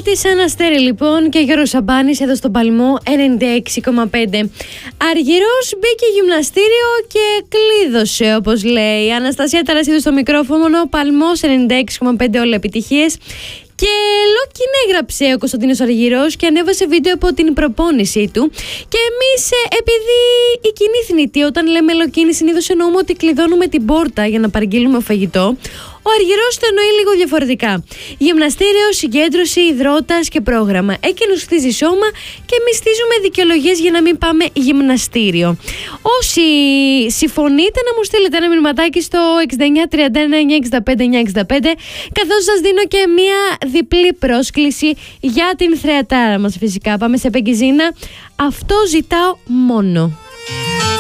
Μάρτης Αναστέρη λοιπόν και Γιώργος Σαμπάνης εδώ στον Παλμό 96,5. Αργυρός μπήκε γυμναστήριο και κλείδωσε, όπως λέει. Αναστασία Ταρασίδου στο μικρόφωνο, Παλμός 96,5, όλα επιτυχίες. Και Λόκιν έγραψε ο Κωνσταντίνος Αργυρός και ανέβασε βίντεο από την προπόνησή του. Και εμείς, επειδή η κοινή θνητή, όταν λέμε Λόκιν, συνήθως εννοούμε ότι κλειδώνουμε την πόρτα για να παραγγείλουμε φαγητό. Ο Αργυρός το εννοεί λίγο διαφορετικά. Γυμναστήριο, συγκέντρωση, υδρότας και πρόγραμμα. Εκείνος χτίζει σώμα και εμείς στίζουμε δικαιολογίες για να μην πάμε γυμναστήριο. Όσοι συμφωνείτε, να μου στείλετε ένα μηνυματάκι στο 6931-965-965, καθώς σας δίνω και μία διπλή πρόσκληση για την θρεατάρα μας φυσικά. Πάμε σε Πεγκιζίνα. Αυτό ζητάω μόνο.